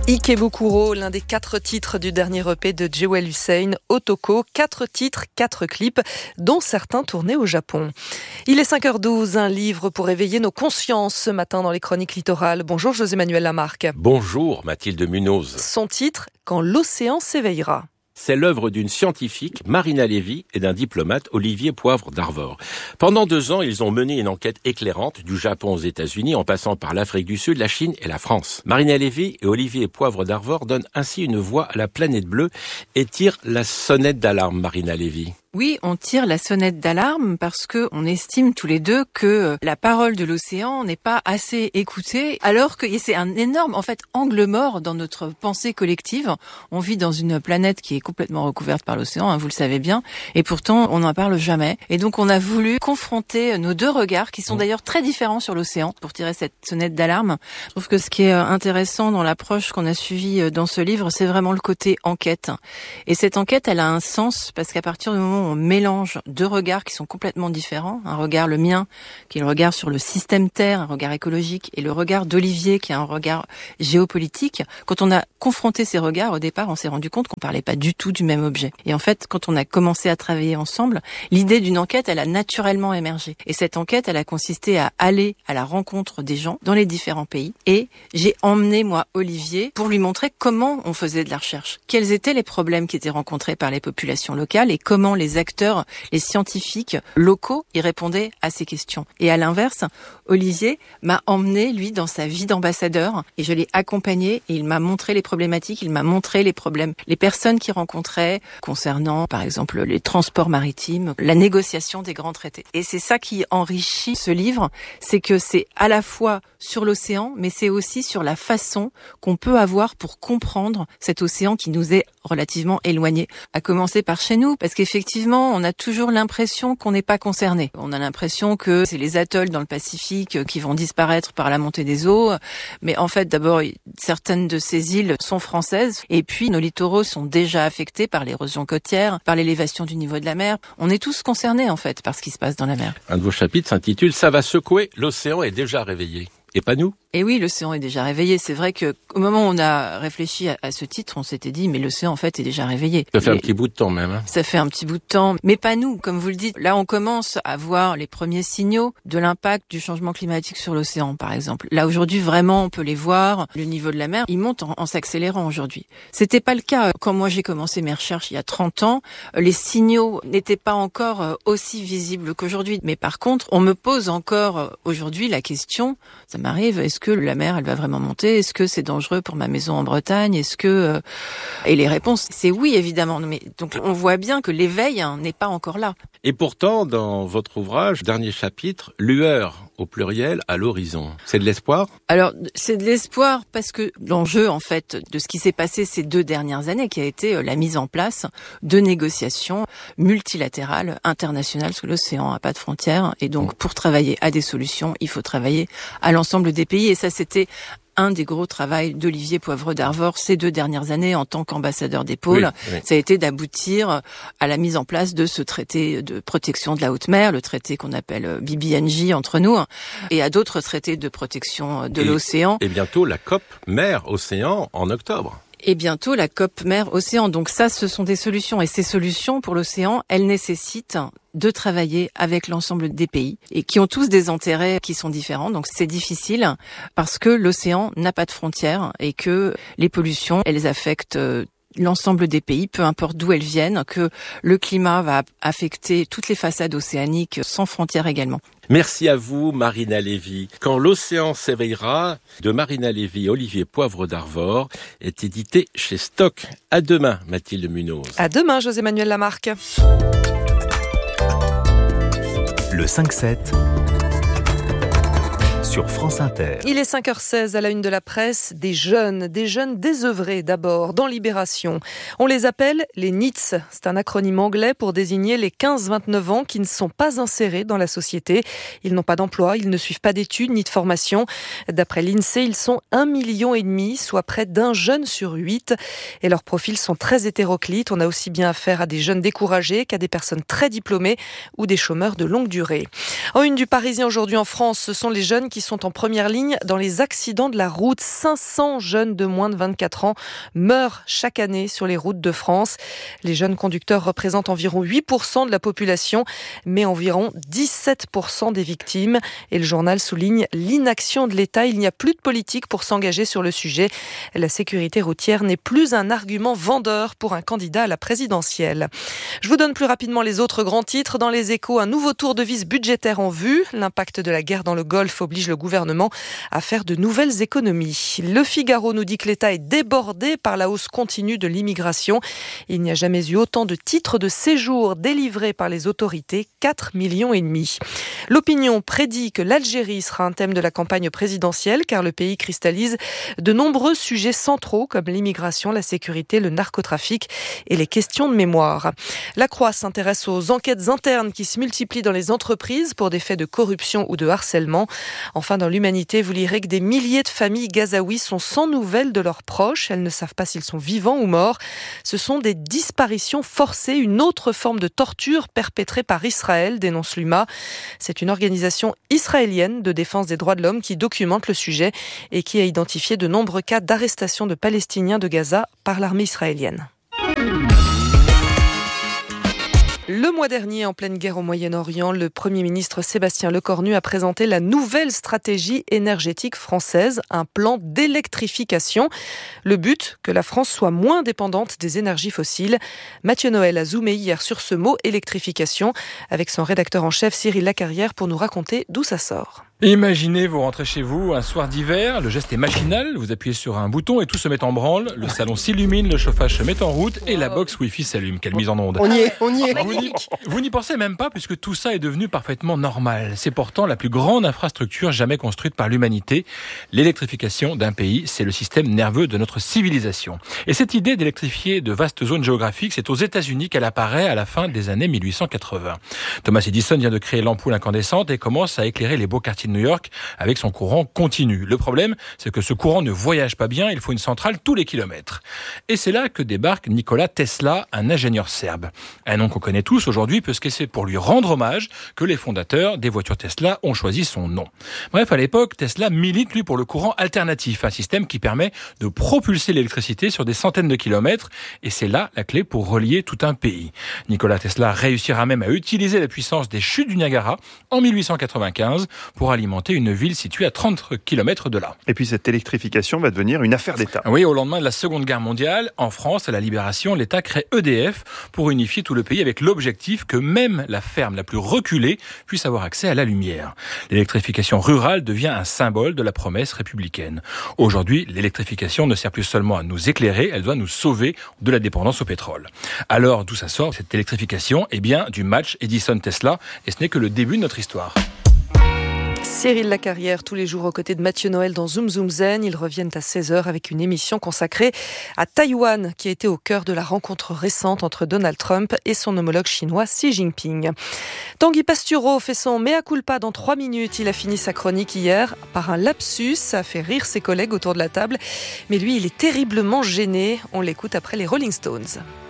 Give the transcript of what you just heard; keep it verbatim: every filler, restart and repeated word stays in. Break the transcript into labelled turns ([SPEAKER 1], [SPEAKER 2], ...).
[SPEAKER 1] Ikebukuro, l'un des quatre titres du dernier E P de Jewel Hussein, Otoko, quatre titres, quatre clips, dont certains tournés au Japon. Il est cinq heures douze, un livre pour éveiller nos consciences ce matin dans les chroniques littorales. Bonjour José-Manuel Lamarque.
[SPEAKER 2] Bonjour Mathilde Munoz.
[SPEAKER 1] Son titre, Quand l'océan s'éveillera.
[SPEAKER 2] C'est l'œuvre d'une scientifique, Marina Lévy, et d'un diplomate, Olivier Poivre d'Arvor. Pendant deux ans, ils ont mené une enquête éclairante du Japon aux États-Unis, en passant par l'Afrique du Sud, la Chine et la France. Marina Lévy et Olivier Poivre d'Arvor donnent ainsi une voix à la planète bleue et tirent la sonnette d'alarme, Marina Lévy.
[SPEAKER 3] Oui, on tire la sonnette d'alarme parce que on estime tous les deux que la parole de l'océan n'est pas assez écoutée, alors que c'est un énorme, en fait, angle mort dans notre pensée collective. On vit dans une planète qui est complètement recouverte par l'océan, hein, vous le savez bien, et pourtant on n'en parle jamais. Et donc on a voulu confronter nos deux regards, qui sont d'ailleurs très différents sur l'océan, pour tirer cette sonnette d'alarme. Je trouve que ce qui est intéressant dans l'approche qu'on a suivie dans ce livre, c'est vraiment le côté enquête. Et cette enquête, elle a un sens, parce qu'à partir du moment où on mélange deux regards qui sont complètement différents, un regard, le mien, qui est le regard sur le système Terre, un regard écologique, et le regard d'Olivier, qui est un regard géopolitique. Quand on a confronté ces regards, au départ, on s'est rendu compte qu'on parlait pas du tout du même objet. Et en fait, quand on a commencé à travailler ensemble, l'idée d'une enquête, elle a naturellement émergé. Et cette enquête, elle a consisté à aller à la rencontre des gens dans les différents pays. Et j'ai emmené, moi, Olivier, pour lui montrer comment on faisait de la recherche. Quels étaient les problèmes qui étaient rencontrés par les populations locales et comment les acteurs, les scientifiques locaux y répondaient à ces questions. Et à l'inverse, Olivier m'a emmené, lui, dans sa vie d'ambassadeur, et je l'ai accompagné, et il m'a montré les problématiques, il m'a montré les problèmes, les personnes qu'il rencontrait concernant, par exemple, les transports maritimes, la négociation des grands traités. Et c'est ça qui enrichit ce livre, c'est que c'est à la fois sur l'océan, mais c'est aussi sur la façon qu'on peut avoir pour comprendre cet océan qui nous est relativement éloigné. À commencer par chez nous, parce qu'effectivement, on a toujours l'impression qu'on n'est pas concerné. On a l'impression que c'est les atolls dans le Pacifique qui vont disparaître par la montée des eaux. Mais en fait, d'abord, certaines de ces îles sont françaises. Et puis, nos littoraux sont déjà affectés par l'érosion côtière, par l'élévation du niveau de la mer. On est tous concernés, en fait, par ce qui se passe dans la mer.
[SPEAKER 2] Un de vos chapitres s'intitule « Ça va secouer, l'océan est déjà réveillé ». Et pas nous ?
[SPEAKER 3] Et oui, l'océan est déjà réveillé. C'est vrai que au moment où on a réfléchi à, à ce titre, on s'était dit, mais l'océan, en fait, est déjà réveillé.
[SPEAKER 2] Ça fait
[SPEAKER 3] mais,
[SPEAKER 2] un petit bout de temps même. Hein.
[SPEAKER 3] Ça fait un petit bout de temps, mais pas nous, comme vous le dites. Là, on commence à voir les premiers signaux de l'impact du changement climatique sur l'océan, par exemple. Là, aujourd'hui, vraiment, on peut les voir. Le niveau de la mer, il monte en, en s'accélérant aujourd'hui. C'était pas le cas quand moi j'ai commencé mes recherches il y a trente ans. Les signaux n'étaient pas encore aussi visibles qu'aujourd'hui. Mais par contre, on me pose encore aujourd'hui la question, ça m'arrive, est-ce que la mer, elle va vraiment monter? Est-ce que c'est dangereux pour ma maison en Bretagne? Est-ce que euh... et les réponses, c'est oui, évidemment. Mais donc on voit bien que l'éveil hein, n'est pas encore là.
[SPEAKER 2] Et pourtant, dans votre ouvrage, dernier chapitre, lueur au pluriel à l'horizon. C'est de l'espoir?
[SPEAKER 3] Alors, c'est de l'espoir parce que l'enjeu, en fait, de ce qui s'est passé ces deux dernières années, qui a été la mise en place de négociations multilatérales, internationales, parce que l'océan n'a pas de frontières. Et donc, pour travailler à des solutions, il faut travailler à l'ensemble des pays. Et ça, c'était un des gros travaux d'Olivier Poivre d'Arvor ces deux dernières années en tant qu'ambassadeur des pôles, oui, oui. Ça a été d'aboutir à la mise en place de ce traité de protection de la haute mer, le traité qu'on appelle B B N J entre nous, et à d'autres traités de protection de et, l'océan.
[SPEAKER 2] Et bientôt la COP mer-océan en octobre.
[SPEAKER 3] Et bientôt la COP mer-océan. Donc ça, ce sont des solutions. Et ces solutions pour l'océan, elles nécessitent de travailler avec l'ensemble des pays et qui ont tous des intérêts qui sont différents. Donc c'est difficile parce que l'océan n'a pas de frontières et que les pollutions, elles affectent l'ensemble des pays, peu importe d'où elles viennent, que le climat va affecter toutes les façades océaniques sans frontières également.
[SPEAKER 2] Merci à vous, Marina Lévy. Quand l'océan s'éveillera, de Marina Lévy et Olivier Poivre d'Arvor, est édité chez Stock. À demain, Mathilde Munoz.
[SPEAKER 1] À demain, José-Manuel Lamarque.
[SPEAKER 4] Le cinq sept sur France Inter.
[SPEAKER 1] Il est cinq heures seize à la une de la presse. Des jeunes, des jeunes désœuvrés d'abord, dans Libération. On les appelle les N I T S. C'est un acronyme anglais pour désigner les quinze vingt-neuf ans qui ne sont pas insérés dans la société. Ils n'ont pas d'emploi, ils ne suivent pas d'études ni de formation. D'après l'INSEE, ils sont un million et demi, soit près d'un jeune sur huit. Et leurs profils sont très hétéroclites. On a aussi bien affaire à des jeunes découragés qu'à des personnes très diplômées ou des chômeurs de longue durée. En une du Parisien aujourd'hui en France, ce sont les jeunes qui sont en première ligne dans les accidents de la route. cinq cents jeunes de moins de vingt-quatre ans meurent chaque année sur les routes de France. Les jeunes conducteurs représentent environ huit pour cent de la population, mais environ dix-sept pour cent des victimes. Et le journal souligne l'inaction de l'État. Il n'y a plus de politique pour s'engager sur le sujet. La sécurité routière n'est plus un argument vendeur pour un candidat à la présidentielle. Je vous donne plus rapidement les autres grands titres. Dans les Échos, un nouveau tour de vis budgétaire en vue. L'impact de la guerre dans le Golfe oblige le gouvernement à faire de nouvelles économies. Le Figaro nous dit que l'État est débordé par la hausse continue de l'immigration. Il n'y a jamais eu autant de titres de séjour délivrés par les autorités, quatre millions et demi. L'Opinion prédit que l'Algérie sera un thème de la campagne présidentielle car le pays cristallise de nombreux sujets centraux comme l'immigration, la sécurité, le narcotrafic et les questions de mémoire. La Croix s'intéresse aux enquêtes internes qui se multiplient dans les entreprises pour des faits de corruption ou de harcèlement. Enfin, dans l'Humanité, vous lirez que des milliers de familles gazaouis sont sans nouvelles de leurs proches. Elles ne savent pas s'ils sont vivants ou morts. Ce sont des disparitions forcées, une autre forme de torture perpétrée par Israël, dénonce l'U M A. C'est une organisation israélienne de défense des droits de l'homme qui documente le sujet et qui a identifié de nombreux cas d'arrestation de Palestiniens de Gaza par l'armée israélienne. Le mois dernier, en pleine guerre au Moyen-Orient, le Premier ministre Sébastien Lecornu a présenté la nouvelle stratégie énergétique française, un plan d'électrification. Le but, que la France soit moins dépendante des énergies fossiles. Mathieu Noël a zoomé hier sur ce mot électrification avec son rédacteur en chef Cyril Lacarrière pour nous raconter d'où ça sort.
[SPEAKER 5] Imaginez, vous rentrez chez vous un soir d'hiver, le geste est machinal, vous appuyez sur un bouton et tout se met en branle, le salon s'illumine, le chauffage se met en route et la box Wi-Fi s'allume. Quelle mise en onde.
[SPEAKER 6] On y est, on y est.
[SPEAKER 5] Vous n'y, vous n'y pensez même pas puisque tout ça est devenu parfaitement normal. C'est pourtant la plus grande infrastructure jamais construite par l'humanité. L'électrification d'un pays, c'est le système nerveux de notre civilisation. Et cette idée d'électrifier de vastes zones géographiques, c'est aux États-Unis qu'elle apparaît à la fin des années mille huit cent quatre-vingts. Thomas Edison vient de créer l'ampoule incandescente et commence à éclairer les beaux quartiers de New York avec son courant continu. Le problème, c'est que ce courant ne voyage pas bien, il faut une centrale tous les kilomètres. Et c'est là que débarque Nikola Tesla, un ingénieur serbe. Un nom qu'on connaît tous aujourd'hui, puisque c'est pour lui rendre hommage que les fondateurs des voitures Tesla ont choisi son nom. Bref, à l'époque, Tesla milite, lui, pour le courant alternatif, un système qui permet de propulser l'électricité sur des centaines de kilomètres, et c'est là la clé pour relier tout un pays. Nikola Tesla réussira même à utiliser la puissance des chutes du Niagara en mille huit cent quatre-vingt-quinze pour alimenter une ville située à trente kilomètres de là.
[SPEAKER 6] Et puis cette électrification va devenir une affaire d'État.
[SPEAKER 5] Oui, au lendemain de la Seconde Guerre mondiale, en France, à la Libération, l'État crée E D F pour unifier tout le pays avec l'objectif que même la ferme la plus reculée puisse avoir accès à la lumière. L'électrification rurale devient un symbole de la promesse républicaine. Aujourd'hui, l'électrification ne sert plus seulement à nous éclairer, elle doit nous sauver de la dépendance au pétrole. Alors, d'où ça sort, cette électrification? Eh bien, du match Edison-Tesla, et ce n'est que le début de notre histoire.
[SPEAKER 1] Cyril Lacarrière, tous les jours aux côtés de Mathieu Noël dans Zoom Zoom Zen. Ils reviennent à seize heures avec une émission consacrée à Taïwan, qui a été au cœur de la rencontre récente entre Donald Trump et son homologue chinois Xi Jinping. Tanguy Pastureau fait son mea culpa dans trois minutes. Il a fini sa chronique hier par un lapsus. Ça a fait rire ses collègues autour de la table. Mais lui, il est terriblement gêné. On l'écoute après les Rolling Stones.